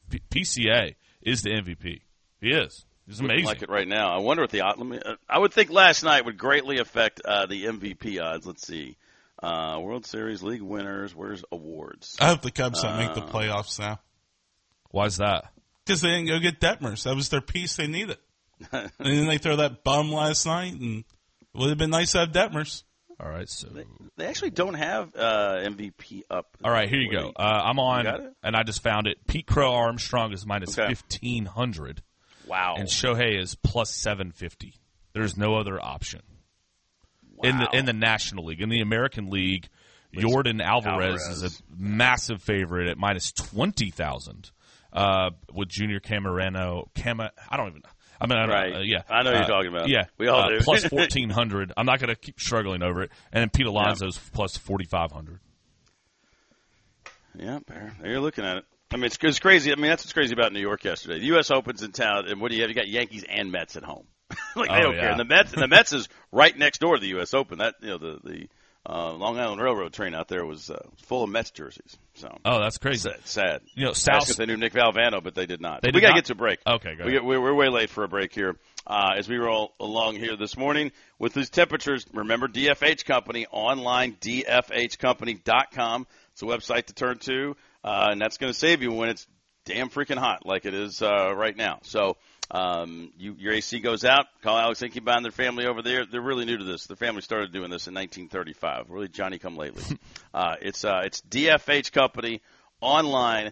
PCA is the MVP. He is. He's amazing. Like it right now. I wonder what I would think last night would greatly affect the MVP odds. Let's see. World Series league winners. Where's awards? I hope the Cubs don't make the playoffs now. Why's that? Because they didn't go get Detmers. That was their piece they needed. And then they throw that bum last night, and it would have been nice to have Detmers. All right, so they actually don't have MVP up. All right, here you go. I'm on, and I just found it. Pete Crow Armstrong is minus 1,500. Wow. And Shohei is plus 750. There's no other option. Wow. In the National League. In the American League, Yordan Alvarez is a massive favorite at minus 20,000. With Junior Camarano. I don't even know. I mean, yeah. I know who you're talking about. Yeah. We all do. Plus 1,400. I'm not going to keep struggling over it. And then Pete Alonso's plus 4,500. Yeah, there you're looking at it. I mean, it's crazy. I mean, that's what's crazy about New York yesterday. The U.S. Open's in town, and what do you have? You got Yankees and Mets at home. They don't care. And the Mets is right next door to the U.S. Open. That the Long Island Railroad train out there was full of Mets jerseys. So that's crazy. Sad. South. They knew Nick Valvano, but they did not. We got to get to a break. Okay, go ahead. We're way late for a break here. As we roll along here this morning with these temperatures, remember DFH Company online, dfhcompany.com. It's a website to turn to, and that's going to save you when it's damn freaking hot like it is right now. So your AC goes out. Call Alex Inkebaugh and their family over there. They're really new to this. Their family started doing this in 1935. Really Johnny-come-lately. It's DFH Company online,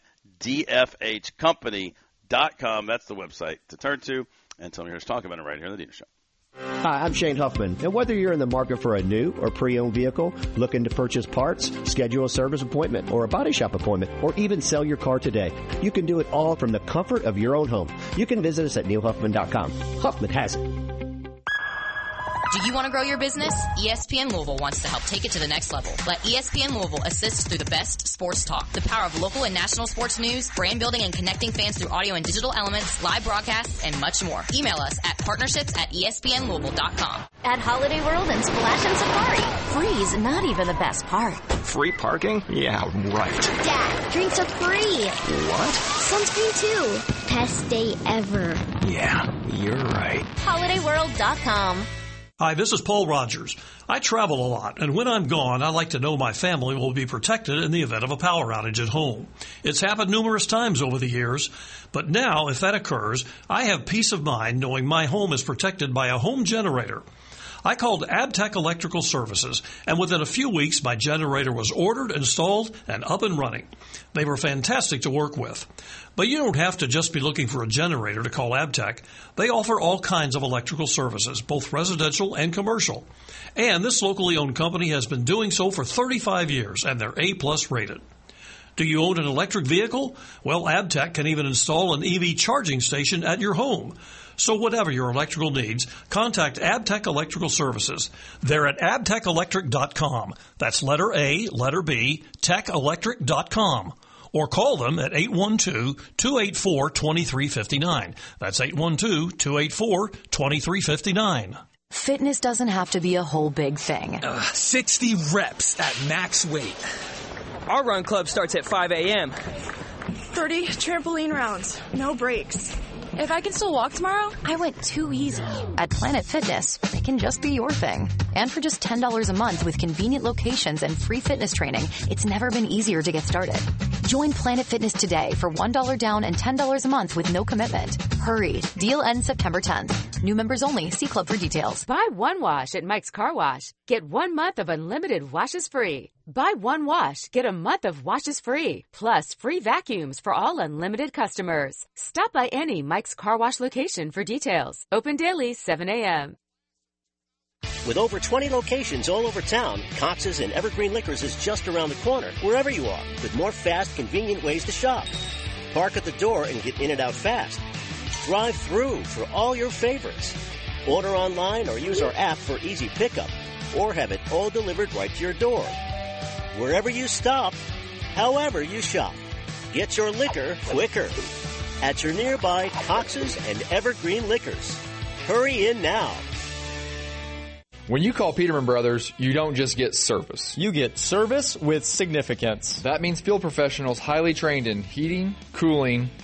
dfhcompany.com. That's the website to turn to. And Tony Harris talking about it right here on the Dina Show. Hi, I'm Shane Huffman, and whether you're in the market for a new or pre-owned vehicle, looking to purchase parts, schedule a service appointment or a body shop appointment, or even sell your car today, you can do it all from the comfort of your own home. You can visit us at neilhuffman.com. Huffman has it. Do you want to grow your business? ESPN Louisville wants to help take it to the next level. Let ESPN Louisville assist through the best sports talk, the power of local and national sports news, brand building and connecting fans through audio and digital elements, live broadcasts, and much more. Email us at partnerships@espnlouisville.com. At Holiday World and Splash and Safari, free's not even the best part. Free parking? Yeah, right. Dad, drinks are free. What? Sunscreen too. Best day ever. Yeah, you're right. HolidayWorld.com. Hi, this is Paul Rogers. I travel a lot, and when I'm gone, I like to know my family will be protected in the event of a power outage at home. It's happened numerous times over the years, but now, if that occurs, I have peace of mind knowing my home is protected by a home generator. I called Abtech Electrical Services, and within a few weeks, my generator was ordered, installed, and up and running. They were fantastic to work with. But you don't have to just be looking for a generator to call Abtech. They offer all kinds of electrical services, both residential and commercial. And this locally owned company has been doing so for 35 years, and they're A+ rated. Do you own an electric vehicle? Well, Abtech can even install an EV charging station at your home. So whatever your electrical needs, contact Abtech Electrical Services. They're at abtechelectric.com. That's letter A, letter B, techelectric.com. Or call them at 812-284-2359. That's 812-284-2359. Fitness doesn't have to be a whole big thing. 60 reps at max weight. Our run club starts at 5 a.m. 30 trampoline rounds, no breaks. If I can still walk tomorrow, I went too easy. At Planet Fitness, it can just be your thing. And for just $10 a month with convenient locations and free fitness training, it's never been easier to get started. Join Planet Fitness today for $1 down and $10 a month with no commitment. Hurry. Deal ends September 10th. New members only. See club for details. Buy one wash at Mike's Car Wash. Get 1 month of unlimited washes free. Buy one wash, get a month of washes free, plus free vacuums for all unlimited customers. Stop by any Mike's Car Wash location for details. Open daily, 7 a.m. With over 20 locations all over town, Cox's and Evergreen Liquors is just around the corner, wherever you are, with more fast, convenient ways to shop. Park at the door and get in and out fast. Drive through for all your favorites. Order online or use our app for easy pickup, or have it all delivered right to your door. Wherever you stop, however you shop, get your liquor quicker at your nearby Cox's and Evergreen Liquors. Hurry in now. When you call Peterman Brothers, you don't just get service. You get service with significance. That means field professionals highly trained in heating, cooling,